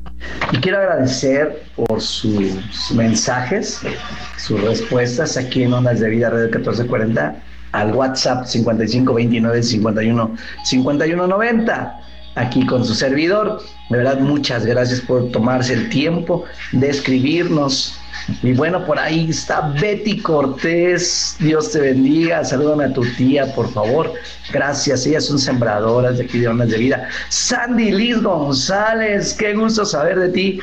Y quiero agradecer por sus mensajes, sus respuestas aquí en Ondas de Vida Radio 1440 al WhatsApp 5529 51 51 90, aquí con su servidor. De verdad, muchas gracias por tomarse el tiempo de escribirnos. Y bueno, por ahí está Betty Cortés. Dios te bendiga. Salúdame a tu tía, por favor. Gracias. Ellas son sembradoras de aquí de Ondas de Vida. Sandy Liz González, qué gusto saber de ti.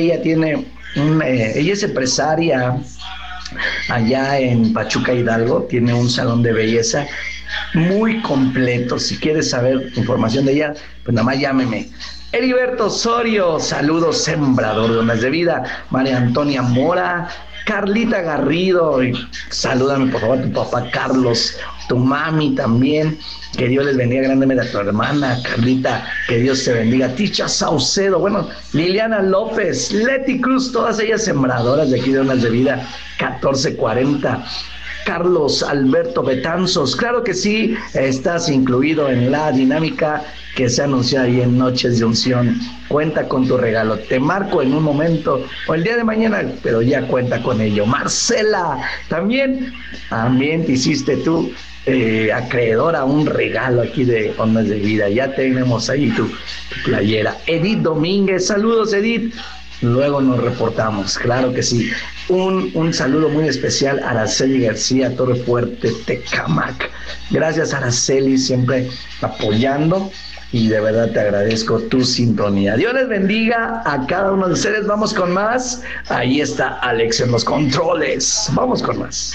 Ella es empresaria allá en Pachuca Hidalgo. Tiene un salón de belleza muy completo. Si quieres saber información de ella, pues nada más llámeme. Heriberto Osorio, saludos, sembrador de Ondas de Vida. María Antonia Mora, Carlita Garrido, y salúdame por favor a tu papá Carlos, tu mami también. Que Dios les bendiga grandemente a tu hermana Carlita, que Dios te bendiga. Ticha Saucedo, bueno, Liliana López, Leti Cruz, todas ellas sembradoras de aquí de Ondas de Vida 1440. Carlos Alberto Betanzos, claro que sí, estás incluido en la dinámica que se anunció ahí en Noches de Unción. Cuenta con tu regalo, te marco en un momento o el día de mañana, pero ya cuenta con ello. Marcela, también te hiciste tú acreedora un regalo aquí de Ondas de Vida. Ya tenemos ahí tu playera. Edith Domínguez, saludos Edith. Luego nos reportamos, claro que sí. Un saludo muy especial a Araceli García, Torre Fuerte, Tecamac. Gracias, Araceli, siempre apoyando. Y de verdad te agradezco tu sintonía. Dios les bendiga a cada uno de ustedes. Vamos con más. Ahí está Alex en los controles. Vamos con más.